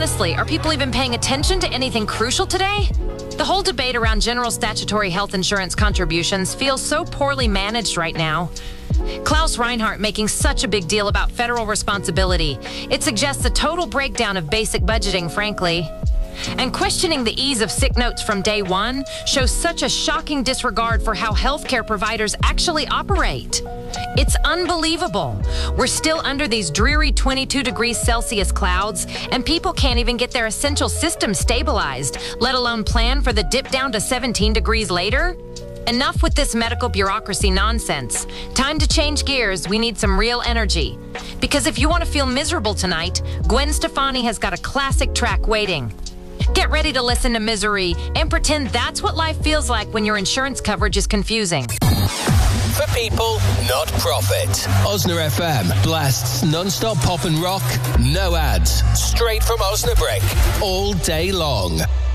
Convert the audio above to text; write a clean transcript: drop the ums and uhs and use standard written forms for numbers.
honestly, are people even paying attention to anything crucial today? The whole debate around general statutory health insurance contributions feels so poorly managed right now. Klaus Reinhardt making such a big deal about federal responsibility. It suggests a total breakdown of basic budgeting, frankly. And questioning the ease of sick notes from day one shows such a shocking disregard for how healthcare providers actually operate. It's unbelievable. We're still under these dreary 22 degrees Celsius clouds, and people can't even get their essential systems stabilized, let alone plan for the dip down to 17 degrees later. Enough with this medical bureaucracy nonsense. Time to change gears. We need some real energy. Because if you want to feel miserable tonight, Gwen Stefani has got a classic track waiting. Get ready to listen to Misery and pretend that's what life feels like when your insurance coverage is confusing. For people, not profit. Osna FM blasts non-stop pop and rock, no ads, straight from Osnabrück, all day long.